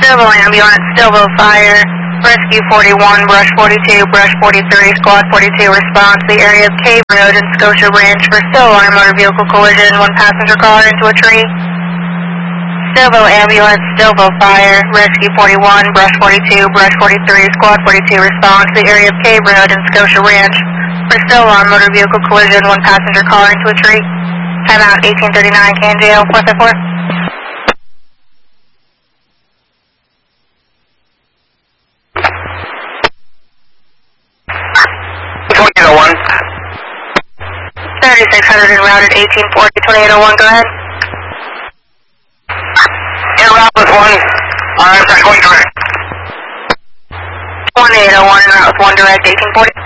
Stillville ambulance, Stillville fire, rescue 41, brush 42, brush 43, squad 42, response to the area of Cave Road and Scotia Ranch for still alarm motor vehicle collision, one passenger car into a tree. Stillville ambulance, Stillville fire, rescue 41, brush 42, brush 43, squad 42, response to the area of Cave Road and Scotia Ranch for still alarm motor vehicle collision, one passenger car into a tree. Time out 1839 KNJL 454. .2801. 3600 en route at 1840, 2801, go ahead. In route with 1, I'm going direct. 2801 en route with 1 direct, 1840.